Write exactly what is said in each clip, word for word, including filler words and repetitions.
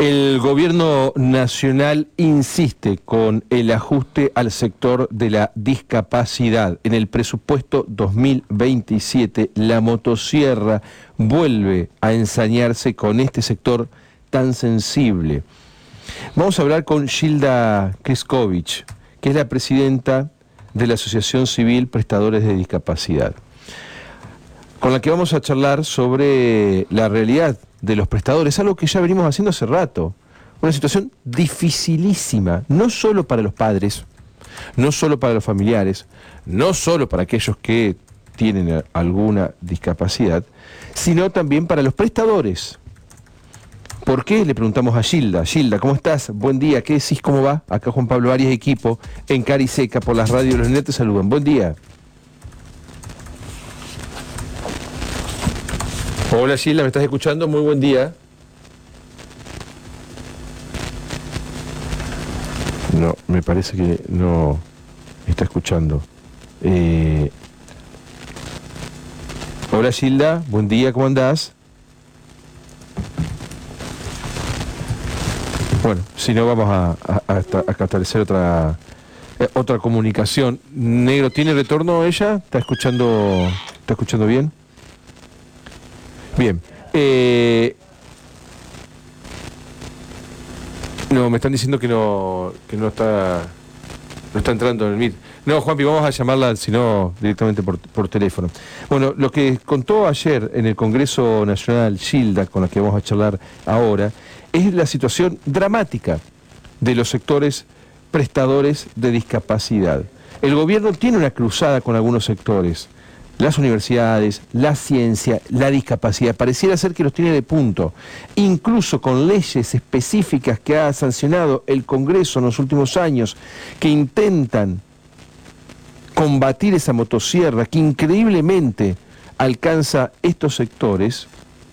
El gobierno nacional insiste con el ajuste al sector de la discapacidad. En el presupuesto dos mil veintisiete, la motosierra vuelve a ensañarse con este sector tan sensible. Vamos a hablar con Gilda Kriskovich, que es la presidenta de la Asociación Civil Prestadores de Discapacidad, con la que vamos a charlar sobre la realidad de los prestadores, algo que ya venimos haciendo hace rato. Una situación dificilísima, no solo para los padres, no solo para los familiares, no solo para aquellos que tienen alguna discapacidad, sino también para los prestadores. ¿Por qué? Le preguntamos a Gilda. Gilda, ¿cómo estás? Buen día, ¿qué decís? ¿Cómo va? Acá Juan Pablo Arias, equipo, en Cariseca, por las radios de los Net te saludan. Buen día. Hola Gilda, ¿me estás escuchando? Muy buen día. No, me parece que no me está escuchando. Eh... Hola Gilda, buen día, ¿cómo andás? Bueno, si no vamos a, a, a, a establecer otra, eh, otra comunicación. Negro, ¿tiene retorno ella? ¿Está escuchando, está escuchando bien? Bien, eh, no, me están diciendo que no, que no está, no está entrando en el Meet. No, Juanpi, vamos a llamarla, si no, directamente por, por teléfono. Bueno, lo que contó ayer en el Congreso Nacional Gilda, con la que vamos a charlar ahora, es la situación dramática de los sectores prestadores de discapacidad. El gobierno tiene una cruzada con algunos sectores. Las universidades, la ciencia, la discapacidad, pareciera ser que los tiene de punto, incluso con leyes específicas que ha sancionado el Congreso en los últimos años, que intentan combatir esa motosierra que increíblemente alcanza estos sectores.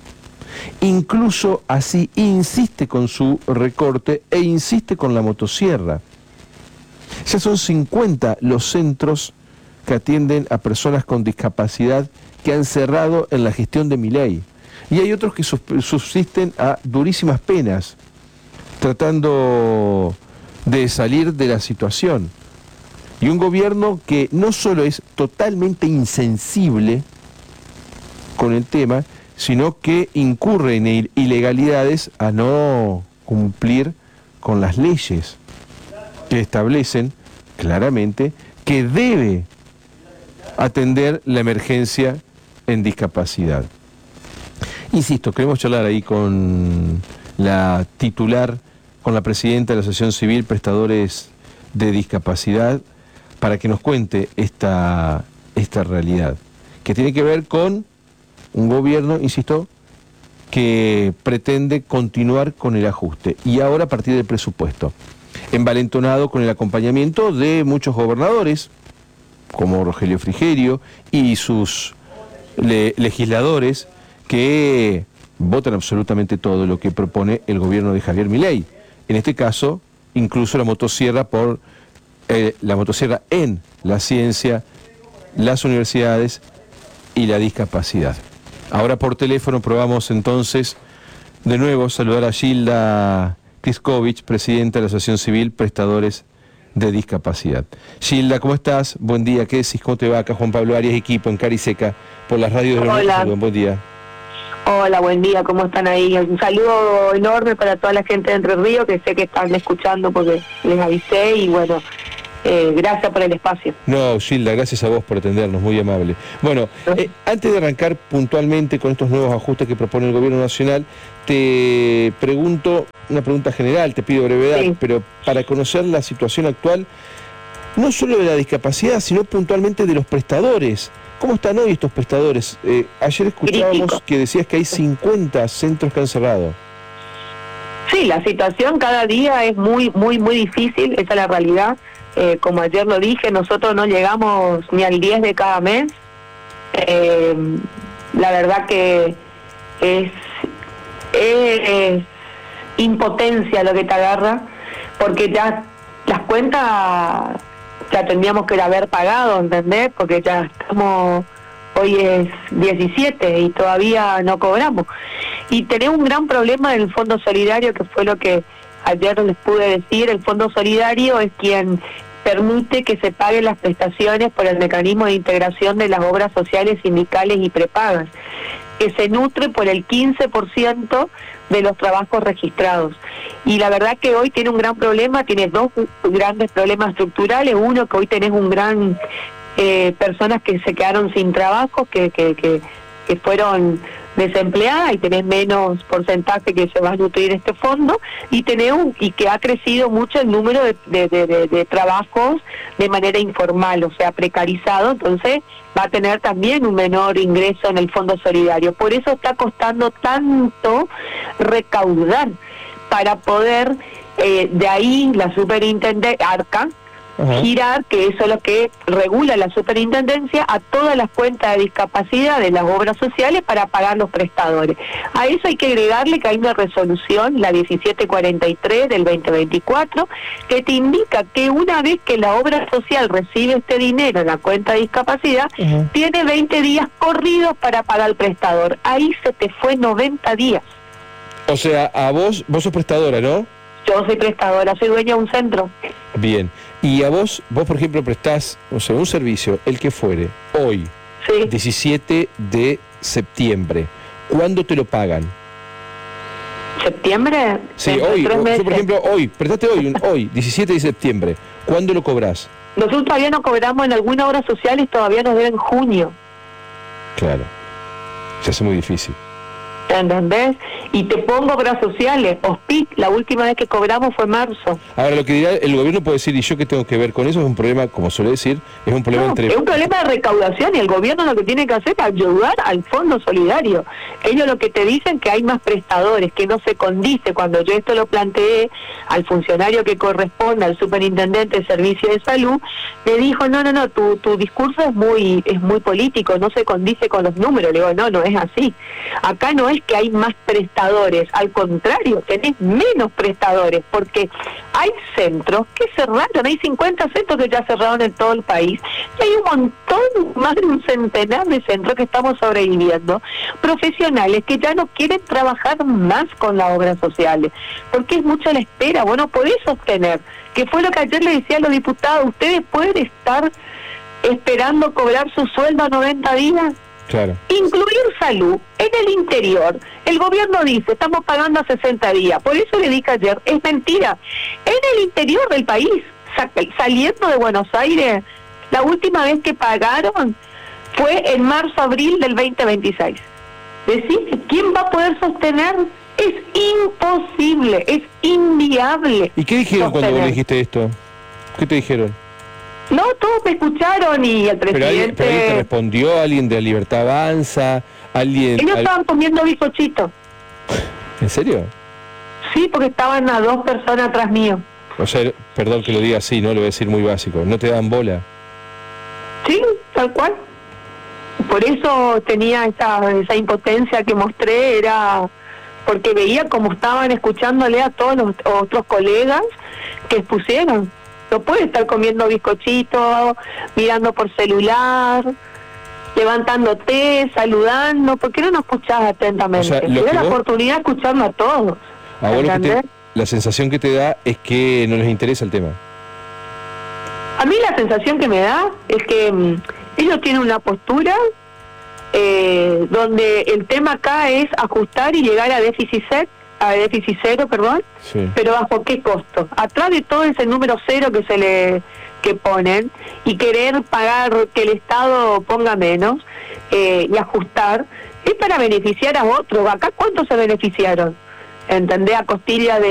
Incluso así insiste con su recorte e insiste con la motosierra. Ya son cincuenta los centros que atienden a personas con discapacidad que han cerrado en la gestión de Milei. Y hay otros que subsisten a durísimas penas, tratando de salir de la situación. Y un gobierno que no solo es totalmente insensible con el tema, sino que incurre en ilegalidades a no cumplir con las leyes que establecen claramente que debe atender la emergencia en discapacidad. Insisto, queremos charlar ahí con la titular, con la presidenta de la Asociación Civil Prestadores de Discapacidad, para que nos cuente esta, esta realidad, que tiene que ver con un gobierno, insisto, que pretende continuar con el ajuste, y ahora a partir del presupuesto, envalentonado con el acompañamiento de muchos gobernadores, como Rogelio Frigerio y sus le legisladores, que votan absolutamente todo lo que propone el gobierno de Javier Milei. En este caso, incluso la motosierra por eh, la motosierra en la ciencia, las universidades y la discapacidad. Ahora por teléfono probamos entonces de nuevo saludar a Gilda Kriskovich, presidenta de la Asociación Civil Prestadores de Discapacidad. Gilda, ¿cómo estás? Buen día, ¿qué decís? ¿Cómo te va? Acá Juan Pablo Arias, equipo, en Cariseca, por las radios de los Hola. Net. Buen día. Hola, buen día, ¿cómo están ahí? Un saludo enorme para toda la gente de Entre Ríos, que sé que están escuchando porque les avisé, y bueno, eh, gracias por el espacio. No, Gilda, gracias a vos por atendernos, muy amable. Bueno, eh, antes de arrancar puntualmente con estos nuevos ajustes que propone el Gobierno Nacional, te pregunto una pregunta general, te pido brevedad, sí, pero para conocer la situación actual, no solo de la discapacidad, sino puntualmente de los prestadores. ¿Cómo están hoy estos prestadores? Eh, ayer escuchábamos Crítico. que decías que hay cincuenta centros que han cerrado. Sí, la situación cada día es muy, muy, muy difícil, esa es la realidad. Eh, como ayer lo dije, nosotros no llegamos ni al diez de cada mes. Eh, la verdad que es, es impotencia lo que te agarra, porque ya las cuentas ya tendríamos que haber pagado, ¿entendés? Porque ya estamos, hoy es diecisiete y todavía no cobramos. Y tenés un gran problema en el Fondo Solidario, que fue lo que ayer les pude decir. El Fondo Solidario es quien permite que se paguen las prestaciones por el mecanismo de integración de las obras sociales, sindicales y prepagas, que se nutre por el quince por ciento de los trabajos registrados. Y la verdad que hoy tiene un gran problema, tiene dos grandes problemas estructurales. Uno, que hoy tenés un gran... Eh, personas que se quedaron sin trabajo, que, que, que, que fueron desempleadas, y tenés menos porcentaje que se va a nutrir este fondo, y tenés un, y que ha crecido mucho el número de, de, de, de, de trabajos de manera informal, o sea, precarizado. Entonces va a tener también un menor ingreso en el Fondo Solidario. Por eso está costando tanto recaudar para poder, eh, de ahí la superintendencia, ARCA, Ajá. girar, que eso es lo que regula la superintendencia, a todas las cuentas de discapacidad de las obras sociales para pagar los prestadores. A eso hay que agregarle que hay una resolución, la diecisiete cuarenta y tres del veinte veinticuatro, que te indica que una vez que la obra social recibe este dinero en la cuenta de discapacidad, Ajá. tiene veinte días corridos para pagar al prestador. Ahí se te fue noventa días. O sea, a vos, vos sos prestadora, ¿no? Yo soy prestadora, soy dueña de un centro. Bien. Y a vos, vos por ejemplo prestás, o sea, un servicio, el que fuere, hoy, sí. diecisiete de septiembre, ¿cuándo te lo pagan? ¿Septiembre? Sí, hoy, o, yo por ejemplo, hoy, prestaste hoy, hoy, diecisiete de septiembre, ¿cuándo lo cobrás? Nosotros todavía no cobramos en alguna obra social y todavía nos deben en junio. Claro, se hace muy difícil. ¿Entendés? Y te pongo obras sociales, O S P I C, la última vez que cobramos fue marzo. Ahora, lo que dirá el gobierno puede decir, ¿y yo qué tengo que ver con eso? Es un problema, como suele decir, es un problema no, entre... es un problema de recaudación, y el gobierno lo que tiene que hacer es ayudar al Fondo Solidario. Ellos lo que te dicen que hay más prestadores, que no se condice. Cuando yo esto lo planteé al funcionario que corresponde, al superintendente de Servicio de Salud, me dijo, no, no, no, tu, tu discurso es muy, es muy político, no se condice con los números. Le digo, no, no es así. Acá no es que hay más prestadores, al contrario, tenés menos prestadores, porque hay centros que cerraron, hay cincuenta centros que ya cerraron en todo el país, y hay un montón, más de un centenar de centros que estamos sobreviviendo, profesionales que ya no quieren trabajar más con las obras sociales, porque es mucha la espera. Vos no podés sostener, que fue lo que ayer le decía a los diputados, ustedes pueden estar esperando cobrar su sueldo a noventa días. Claro. Incluir salud en el interior. El gobierno dice, estamos pagando a sesenta días. Por eso le dije ayer, es mentira. En el interior del país, saliendo de Buenos Aires, la última vez que pagaron fue en marzo-abril del veinte veintiséis. Decir, ¿quién va a poder sostener? Es imposible, es inviable. ¿Y qué dijeron sostener. cuando vos le dijiste esto? ¿Qué te dijeron? No, todos me escucharon y el presidente... ¿Pero alguien, pero alguien te respondió? ¿Alguien de la Libertad Avanza? ¿Alguien...? Ellos al... estaban comiendo bizcochitos. ¿En serio? Sí, porque estaban a dos personas atrás mío. O sea, perdón que lo diga así, no lo voy a decir muy básico. ¿No te dan bola? Sí, tal cual. Por eso tenía esa, esa impotencia que mostré, era porque veía como estaban escuchándole a todos los otros colegas que expusieron. No puede estar comiendo bizcochitos, mirando por celular, levantándote, saludando. ¿Por qué no nos escuchás atentamente? O sea, Tienes la vos... oportunidad de escucharlo a todos. A vos lo que te... la sensación que te da es que no les interesa el tema. A mí la sensación que me da es que mmm, ellos tienen una postura eh, donde el tema acá es ajustar y llegar a déficit cero, a déficit cero, perdón, sí. Pero ¿bajo qué costo? Atrás de todo ese número cero que se le que ponen y querer pagar, que el Estado ponga menos eh, y ajustar, es para beneficiar a otros. Acá ¿cuántos se beneficiaron? ¿Entendés? A costilla de